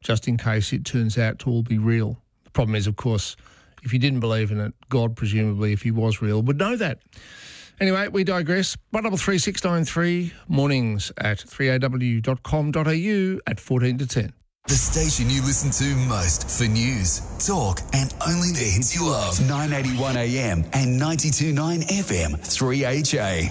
just in case it turns out to all be real. The problem is, of course, if you didn't believe in it, God, presumably, if he was real, would know that. Anyway, we digress. 133693, mornings at 3aw.com.au at 14 to 10. The station you listen to most for news, talk and only the hits you love. 981 AM and 92.9 FM, 3HA.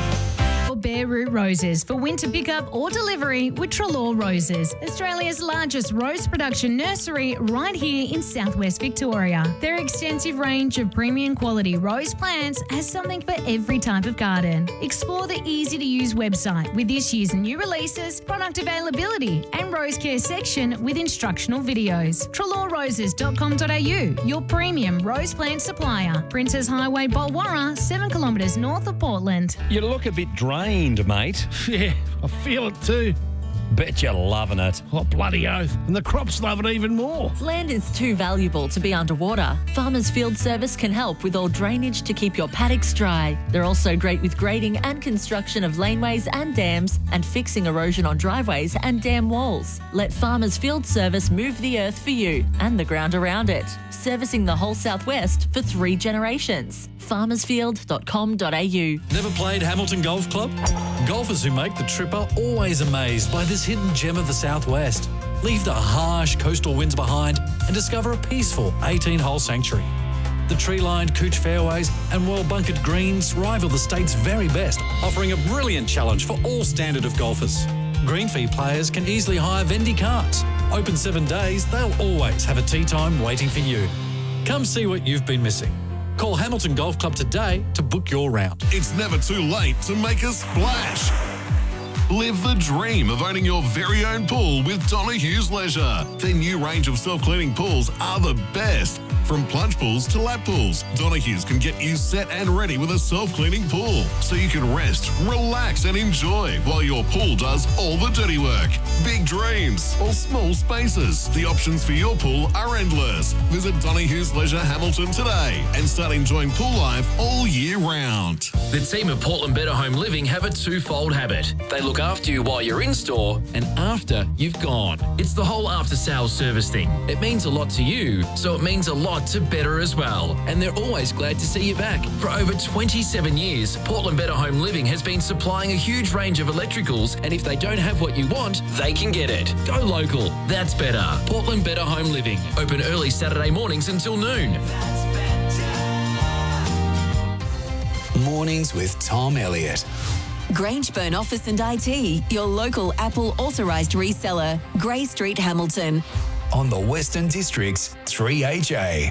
Bare Root Roses for winter pickup or delivery with Trelaw Roses, Australia's largest rose production nursery right here in southwest Victoria. Their extensive range of premium quality rose plants has something for every type of garden. Explore the easy-to-use website with this year's new releases, product availability and rose care section with instructional videos. TrelawRoses.com.au, your premium rose plant supplier. Princes Highway, Bulwarra, 7 kilometres north of Portland. You look a bit drained, mate. Yeah, I feel it too. Bet you're loving it. Oh, bloody oath. And the crops love it even more. Land is too valuable to be underwater. Farmers Field Service can help with all drainage to keep your paddocks dry. They're also great with grading and construction of laneways and dams and fixing erosion on driveways and dam walls. Let Farmers Field Service move the earth for you and the ground around it. Servicing the whole southwest for 3 generations. farmersfield.com.au. Never played Hamilton Golf Club? Golfers who make the trip are always amazed by this hidden gem of the southwest. Leave the harsh coastal winds behind and discover a peaceful 18-hole sanctuary. The tree-lined Cooch fairways and well-bunkered greens rival the state's very best, offering a brilliant challenge for all standard of golfers. Green fee players can easily hire Vendy carts. Open 7 days, they'll always have a tee time waiting for you. Come see what you've been missing. Call Hamilton Golf Club today to book your round. It's never too late to make a splash. Live the dream of owning your very own pool with Donohue's Leisure. Their new range of self-cleaning pools are the best. From plunge pools to lap pools, Donohue's can get you set and ready with a self-cleaning pool so you can rest, relax and enjoy while your pool does all the dirty work. Big dreams or small spaces. The options for your pool are endless. Visit Donohue's Leisure Hamilton today and start enjoying pool life all year round. The team at Portland Better Home Living have a twofold habit. They look after you while you're in store and after you've gone. It's the whole after-sales service thing. It means a lot to you, so it means a lot to Better as well. And they're always glad to see you back. For over 27 years, Portland Better Home Living has been supplying a huge range of electricals, and if they don't have what you want, they can get it. Go local. That's better. Portland Better Home Living. Open early Saturday mornings until noon. Mornings with Tom Elliott. Grangeburn Office and IT, your local Apple authorised reseller. Grey Street, Hamilton. On the Western District's 3HA.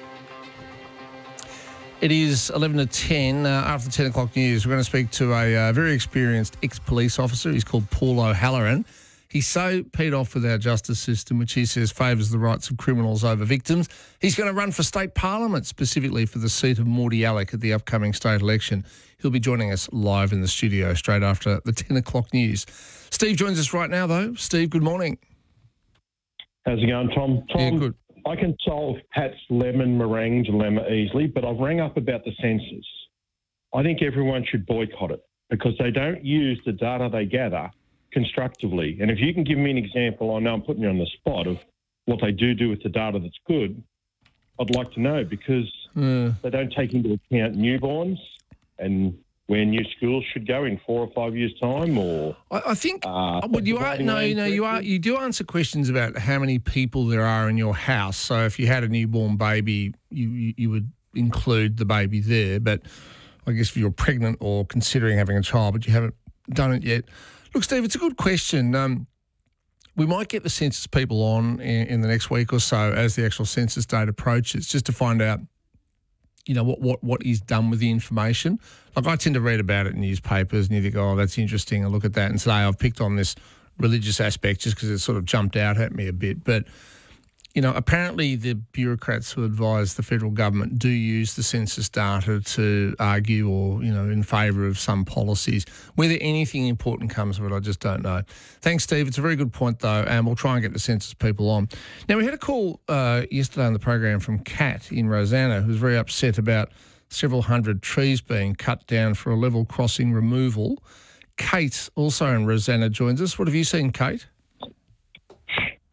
It is 11 to 10. After the 10 o'clock news, we're going to speak to a very experienced ex-police officer. He's called Paul O'Halloran. He's so peed off with our justice system, which he says favours the rights of criminals over victims. He's going to run for state parliament, specifically for the seat of Mordialloc at the upcoming state election. He'll be joining us live in the studio straight after the 10 o'clock news. Steve joins us right now, though. Steve, good morning. How's it going, Tom? Yeah, good. I can solve Pat's lemon meringue dilemma easily, but I've rang up about the census. I think everyone should boycott it because they don't use the data they gather constructively. And if you can give me an example, I know I'm putting you on the spot, of what they do with the data that's good, I'd like to know, because they don't take into account newborns and where new schools should go in 4 or 5 years' time, or I think you do answer questions about how many people there are in your house. So if you had a newborn baby, you would include the baby there. But I guess if you're pregnant or considering having a child, but you haven't done it yet. Look, Steve, it's a good question. We might get the census people on in the next week or so as the actual census date approaches, just to find out, you know, what is done with the information. Like, I tend to read about it in newspapers and you think, oh, that's interesting, I'll look at that. And today I've picked on this religious aspect just because it sort of jumped out at me a bit. But, you know, apparently the bureaucrats who advise the federal government do use the census data to argue or, you know, in favour of some policies. Whether anything important comes of it, I just don't know. Thanks, Steve. It's a very good point, though, and we'll try and get the census people on. Now, we had a call yesterday on the program from Kat in Rosanna, who was very upset about several hundred trees being cut down for a level crossing removal. Kate, also in Rosanna, joins us. What have you seen, Kate?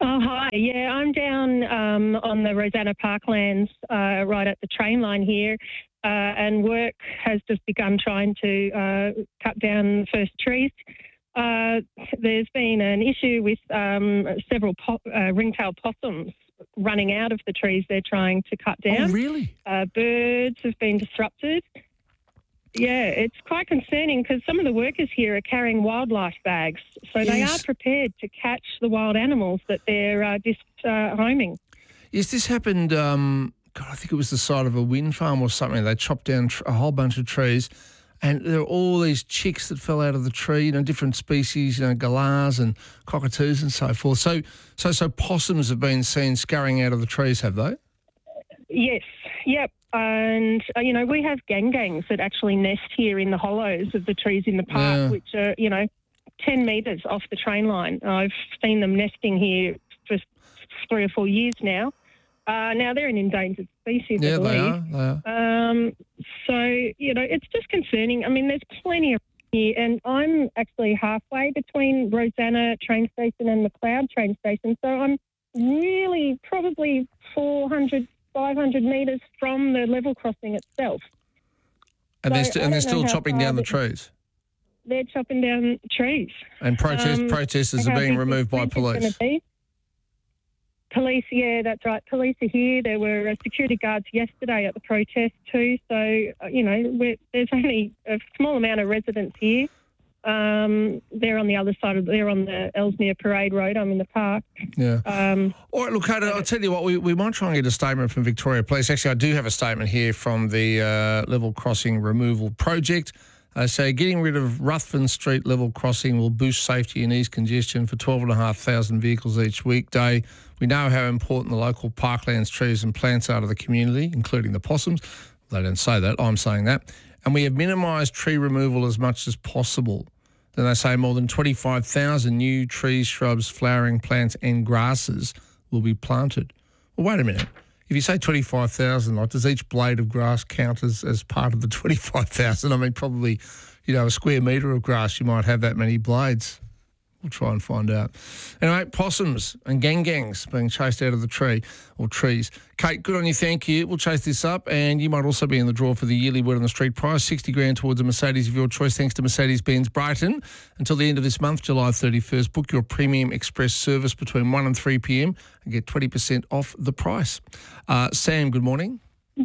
Oh, hi. Yeah, I'm down on the Rosanna Parklands, right at the train line here, and work has just begun trying to cut down the first trees. There's been an issue with several ringtail possums running out of the trees they're trying to cut down. Oh, really? Birds have been disrupted. Yeah, it's quite concerning because some of the workers here are carrying wildlife bags, so they are prepared to catch the wild animals that they're homing. Yes, this happened, I think it was the side of a wind farm or something. They chopped down a whole bunch of trees, and there were all these chicks that fell out of the tree, different species, galahs and cockatoos and so forth. So possums have been seen scurrying out of the trees, have they? Yes, yep. And, we have gangs that actually nest here in the hollows of the trees in the park, which are, 10 metres off the train line. I've seen them nesting here for 3 or 4 years now. Now, they're an endangered species, I believe. They are. So, it's just concerning. I mean, there's plenty of here, and I'm actually halfway between Rosanna train station and McLeod train station, so I'm really probably 400, 500 metres from the level crossing itself. And they're still chopping down the trees? They're chopping down trees. And protesters are being removed by police? Police, yeah, that's right. Police are here. There were security guards yesterday at the protest too. So, there's only a small amount of residents here. They're on the other side they're on the Ellesmere Parade Road. I'm in the park. Yeah. All right, look, Kate, I'll tell you what, we might try and get a statement from Victoria Police. Actually, I do have a statement here from the level crossing removal project. So getting rid of Ruthven Street level crossing will boost safety and ease congestion for 12,500 vehicles each weekday. We know how important the local parklands, trees and plants are to the community, including the possums. They don't say that, I'm saying that. And we have minimised tree removal as much as possible. Then they say more than 25,000 new trees, shrubs, flowering plants and grasses will be planted. Well, wait a minute. If you say 25,000, does each blade of grass count as part of the 25,000? I mean, probably, a square metre of grass, you might have that many blades. We'll try and find out. Anyway, possums and gangs being chased out of the tree or trees. Kate, good on you, thank you. We'll chase this up, and you might also be in the draw for the yearly Word on the Street prize, $60,000 towards a Mercedes of your choice, thanks to Mercedes-Benz Brighton. Until the end of this month, July 31st, book your Premium Express service between 1 and 3 p.m. and get 20% off the price. Sam, good morning.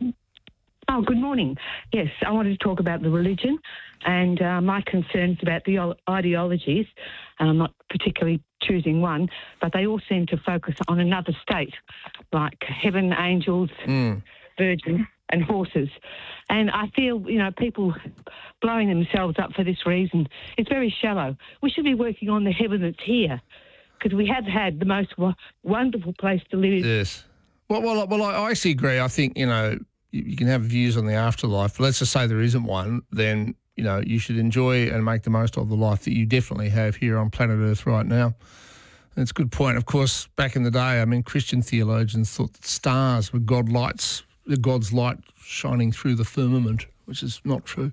Oh, good morning. Yes, I wanted to talk about the religion and my concerns about the ideologies, and I'm not particularly choosing one, but they all seem to focus on another state, like heaven, angels, virgins and horses. And I feel, people blowing themselves up for this reason. It's very shallow. We should be working on the heaven that's here, because we have had the most wonderful place to live. Yes. Well, I actually agree. I think, you can have views on the afterlife, but let's just say there isn't one, then, you should enjoy and make the most of the life that you definitely have here on planet Earth right now. And it's a good point. Of course, back in the day, Christian theologians thought that stars were God's light shining through the firmament, which is not true.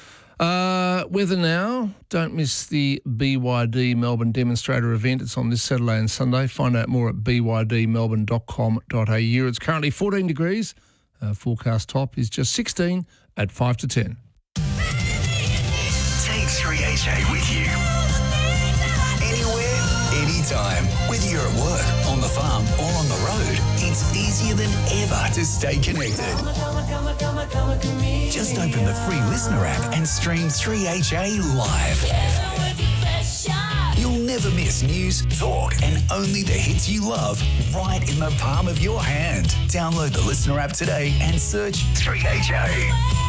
Weather now. Don't miss the BYD Melbourne demonstrator event. It's on this Saturday and Sunday. Find out more at bydmelbourne.com.au. It's currently 14 degrees. Forecast top is just 16 at 5 to 10. Take 3HA with you. Anywhere, anytime. Whether you're at work, on the farm or on the road, it's easier than ever to stay connected. Just open the free Listener app and stream 3HA live. You'll never miss news, talk, and only the hits you love right in the palm of your hand. Download the Listener app today and search 3HA.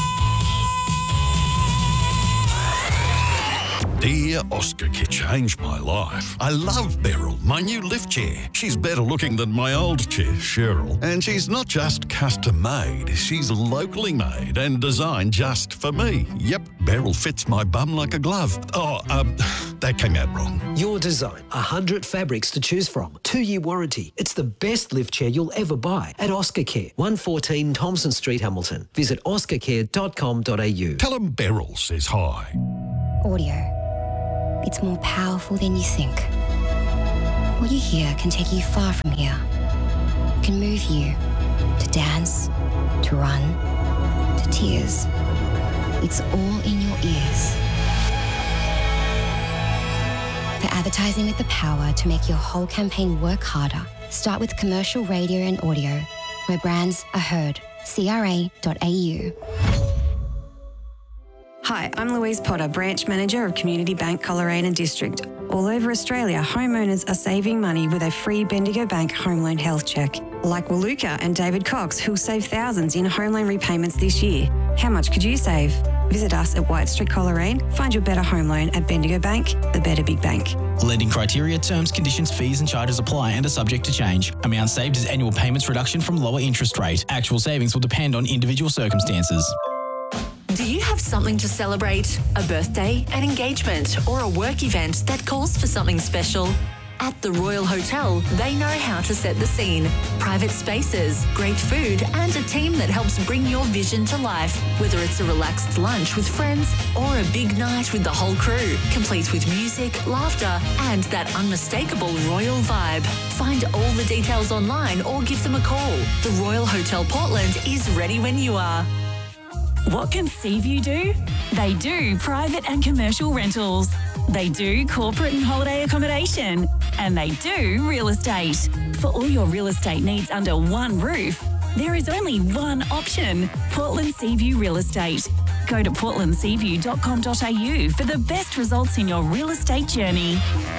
Dear Oscar Kit changed my life. I love Beryl, my new lift chair. She's better looking than my old chair, Cheryl. And she's not just custom made, she's locally made and designed just for me. Yep, Beryl fits my bum like a glove. That came out wrong. Your design, 100 fabrics to choose from, 2-year warranty. It's the best lift chair you'll ever buy at Oscar Care, 114 Thompson Street, Hamilton. Visit oscarcare.com.au. Tell them Beryl says hi. Audio. It's more powerful than you think. What you hear can take you far from here. It can move you to dance, to run, to tears. It's all in your ears. For advertising with the power to make your whole campaign work harder, start with commercial radio and audio, where brands are heard. CRA.au. Hi, I'm Louise Potter, Branch Manager of Community Bank Coleraine District. All over Australia, homeowners are saving money with a free Bendigo Bank home loan health check. Like Waluka and David Cox, who'll save thousands in home loan repayments this year. How much could you save? Visit us at White Street Coleraine. Find your better home loan at Bendigo Bank, the better big bank. Lending criteria, terms, conditions, fees and charges apply and are subject to change. Amount saved is annual payments reduction from lower interest rate. Actual savings will depend on individual circumstances. Do you have something to celebrate? A birthday, an engagement, or a work event that calls for something special? At the Royal Hotel, they know how to set the scene. Private spaces, great food, and a team that helps bring your vision to life. Whether it's a relaxed lunch with friends or a big night with the whole crew, complete with music, laughter, and that unmistakable royal vibe. Find all the details online or give them a call. The Royal Hotel Portland is ready when you are. What can Seaview do? They do private and commercial rentals. They do corporate and holiday accommodation. And they do real estate. For all your real estate needs under one roof, there is only one option: Portland Seaview Real Estate. Go to portlandseaview.com.au for the best results in your real estate journey.